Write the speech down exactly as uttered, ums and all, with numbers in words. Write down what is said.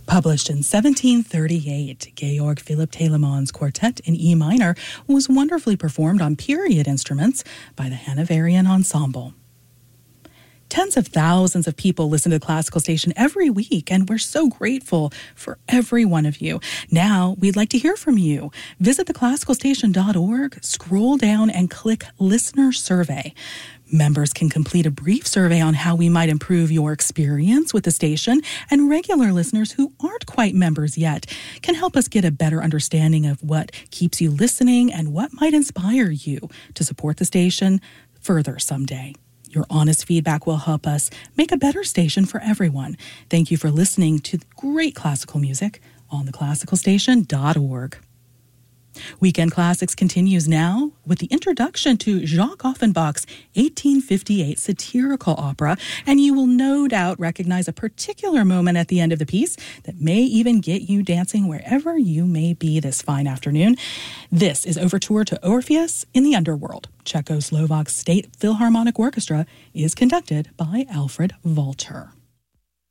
Published in seventeen thirty-eight, Georg Philipp Telemann's quartet in E minor was wonderfully performed on period instruments by the Hanoverian Ensemble. Tens of thousands of people listen to the Classical Station every week, and we're so grateful for every one of you. Now, we'd like to hear from you. Visit the classical station dot org, scroll down, and click Listener Survey. Members can complete a brief survey on how we might improve your experience with the station, and regular listeners who aren't quite members yet can help us get a better understanding of what keeps you listening and what might inspire you to support the station further someday. Your honest feedback will help us make a better station for everyone. Thank you for listening to great classical music on the classical station dot org. Weekend Classics continues now with the introduction to Jacques Offenbach's eighteen fifty-eight satirical opera, and you will no doubt recognize a particular moment at the end of the piece that may even get you dancing wherever you may be this fine afternoon. This is Overture to Orpheus in the Underworld. Czechoslovak State Philharmonic Orchestra is conducted by Alfred Walter.